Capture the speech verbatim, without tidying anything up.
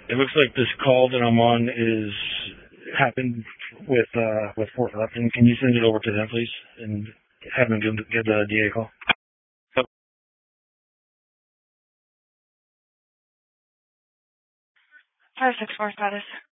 It looks like this call that I'm on is happened with uh with Fort Upton. Can you send it over to them, please, and have them give, give the D A a call? five six four status.